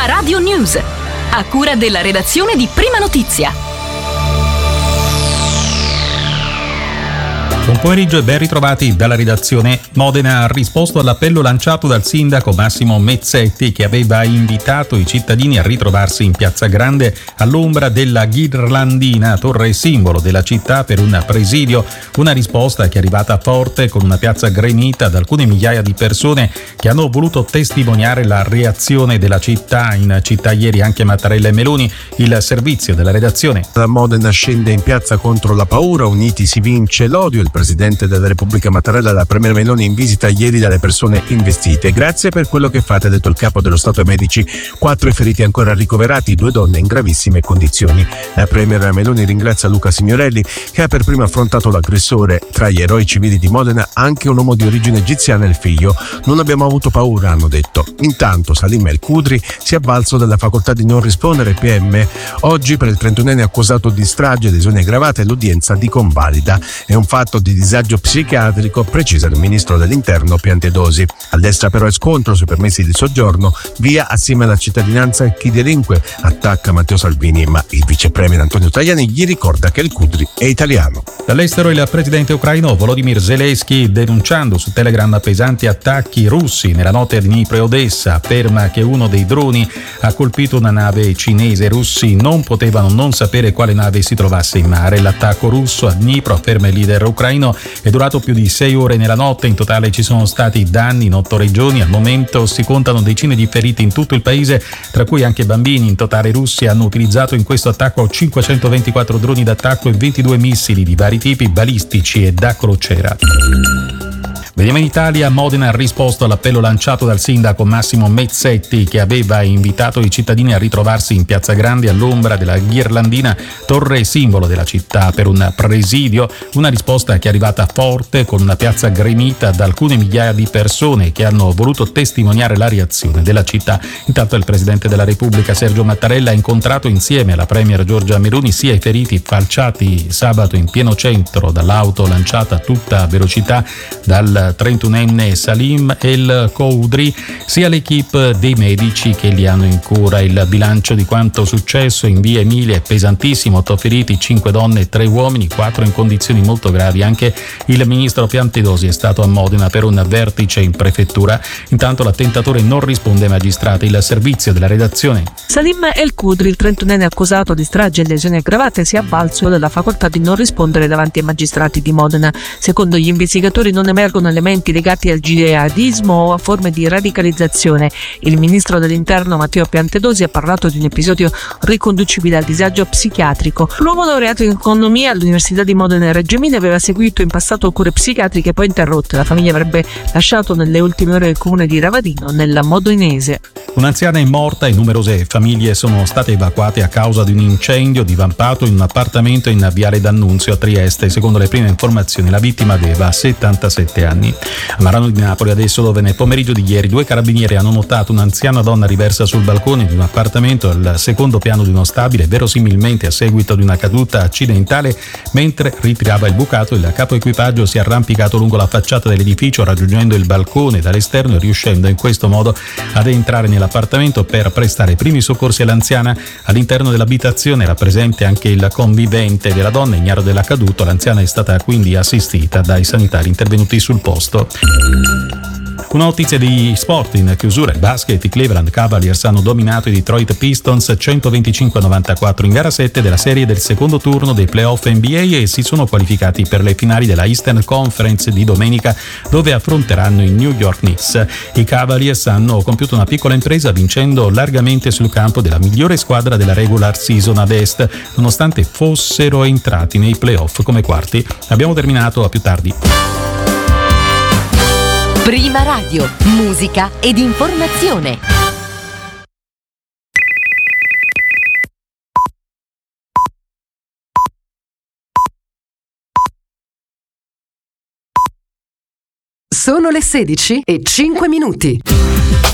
Prima Radio News, a cura della redazione di Prima Notizia. Buon pomeriggio e ben ritrovati dalla redazione. Modena ha risposto all'appello lanciato dal sindaco Massimo Mezzetti, che aveva invitato i cittadini a ritrovarsi in Piazza Grande all'ombra della Ghirlandina, torre simbolo della città, per un presidio. Una risposta che è arrivata forte, con una piazza gremita da alcune migliaia di persone che hanno voluto testimoniare la reazione della città. In città ieri anche Mattarella e Meloni. Il servizio della redazione. La Modena scende in piazza contro la paura, uniti si vince l'odio. Il Presidente della Repubblica Mattarella e la Premier Meloni in visita ieri dalle persone investite. Grazie per quello che fate, ha detto il capo dello Stato ai medici. 4 feriti ancora ricoverati, 2 donne in gravissime condizioni. La Premier Meloni ringrazia Luca Signorelli, che ha per primo affrontato l'aggressore. Tra gli eroi civili di Modena anche un uomo di origine egiziana e il figlio. Non abbiamo avuto paura, hanno detto. Intanto Salim El Khudri si è avvalso della facoltà di non rispondere PM. Oggi per il 31enne accusato di strage e lesioni aggravate l'udienza di convalida. È un fatto di disagio psichiatrico, precisa il ministro dell'Interno Piantedosi. A destra però è scontro sui permessi di soggiorno, via assieme alla cittadinanza e chi delinque, attacca Matteo Salvini, ma il vice premier Antonio Tajani gli ricorda che il Khudri è italiano. Dall'estero il presidente ucraino Volodymyr Zelensky, denunciando su Telegram pesanti attacchi russi nella notte a Dnipro e Odessa, afferma che uno dei droni ha colpito una nave cinese. I russi non potevano non sapere quale nave si trovasse in mare. L'attacco russo a Dnipro, afferma il leader ucraino, è durato più di 6 ore nella notte. In totale ci sono stati danni in 8 regioni. Al momento si contano decine di feriti in tutto il paese, tra cui anche bambini. In totale i russi hanno utilizzato in questo attacco 524 droni d'attacco e 22 missili di vari tipi, balistici e da crociera. Vediamo in Italia. Modena ha risposto all'appello lanciato dal sindaco Massimo Mezzetti, che aveva invitato i cittadini a ritrovarsi in Piazza Grande all'ombra della Ghirlandina, torre simbolo della città, per un presidio. Una risposta che è arrivata forte, con una piazza gremita da alcune migliaia di persone che hanno voluto testimoniare la reazione della città. Intanto il Presidente della Repubblica Sergio Mattarella ha incontrato insieme alla Premier Giorgia Meloni sia i feriti falciati sabato in pieno centro dall'auto lanciata a tutta velocità dal 31enne Salim El Khudri, sia l'equipe dei medici che li hanno in cura. Il bilancio di quanto successo in via Emilia è pesantissimo: 8 feriti, 5 donne e 3 uomini, 4 in condizioni molto gravi. Anche il ministro Piantedosi è stato a Modena per un vertice in prefettura. Intanto l'attentatore non risponde ai magistrati. Il servizio della redazione. Salim El Khudri, il 31enne accusato di strage e lesioni aggravate, si è avvalso della facoltà di non rispondere davanti ai magistrati di Modena. Secondo gli investigatori non emergono elementi legati al jihadismo o a forme di radicalizzazione. Il ministro dell'Interno Matteo Piantedosi ha parlato di un episodio riconducibile al disagio psichiatrico. L'uomo laureato in economia all'Università di Modena e Reggio Emilia aveva seguito in passato cure psichiatriche poi interrotte. La famiglia avrebbe lasciato nelle ultime ore il comune di Ravadino, nella modenese. Un'anziana è morta e numerose famiglie sono state evacuate a causa di un incendio divampato in un appartamento in Viale D'Annunzio a Trieste. Secondo le prime informazioni la vittima aveva 77 anni. A Marano di Napoli adesso, dove nel pomeriggio di ieri 2 carabinieri hanno notato un'anziana donna riversa sul balcone di un appartamento al secondo piano di uno stabile, verosimilmente a seguito di una caduta accidentale. Mentre ritirava il bucato, il capo equipaggio si è arrampicato lungo la facciata dell'edificio, raggiungendo il balcone dall'esterno e riuscendo in questo modo ad entrare nell'appartamento per prestare i primi soccorsi all'anziana. All'interno dell'abitazione era presente anche il convivente della donna, ignaro dell'accaduto. L'anziana è stata quindi assistita dai sanitari intervenuti sul posto. Una notizia di sport in chiusura: il basket. I Cleveland Cavaliers hanno dominato i Detroit Pistons 125-94 in gara 7 della serie del secondo turno dei playoff NBA e si sono qualificati per le finali della Eastern Conference di domenica, dove affronteranno i New York Knicks. I Cavaliers hanno compiuto una piccola impresa vincendo largamente sul campo della migliore squadra della regular season ad est, nonostante fossero entrati nei playoff come quarti. Abbiamo terminato, a più tardi. Prima Radio, musica ed informazione. Sono le 16:05.